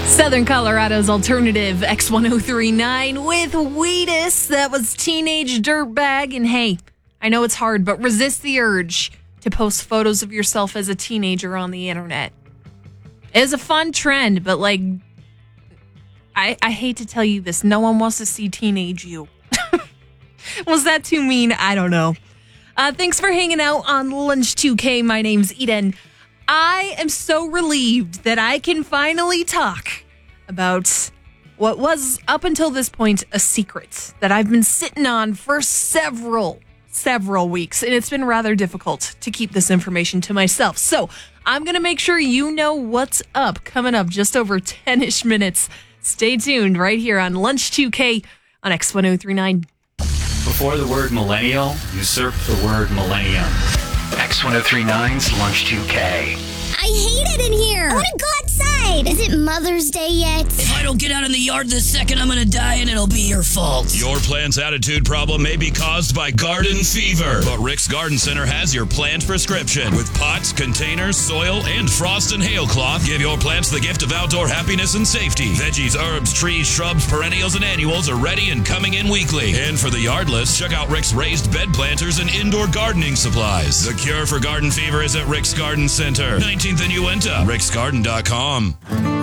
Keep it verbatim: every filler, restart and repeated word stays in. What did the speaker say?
Southern Colorado's alternative X one oh three point nine with Wheatus. That was Teenage Dirtbag. And hey, I know it's hard, but resist the urge to post photos of yourself as a teenager on the internet. It is a fun trend, but like, I, I hate to tell you this. No one wants to see teenage you. Was that too mean? I don't know. Uh, thanks for hanging out on Lunch two K. My name's Eden. I am so relieved that I can finally talk about what was, up until this point, a secret that I've been sitting on for several, several weeks. And it's been rather difficult to keep this information to myself. So I'm going to make sure you know what's up coming up just over ten-ish minutes. Stay tuned right here on Lunch two K on X one oh three point nine. Before the word millennial, usurp the word millennium. X one oh three point nine's Lunch two K. I hate it in here. I want to go outside. Is it Mother's Day yet? If I don't get out in the yard this second, I'm going to die and it'll be your fault. Your plant's attitude problem may be caused by garden fever, but Rick's Garden Center has your plant prescription. With pots, containers, soil, and frost and hail cloth, give your plants the gift of outdoor happiness and safety. Veggies, herbs, trees, shrubs, perennials, and annuals are ready and coming in weekly. And for the yardless, check out Rick's raised bed planters and indoor gardening supplies. The cure for garden fever is at Rick's Garden Center, nineteenth and Uinta, ricksgarden dot com.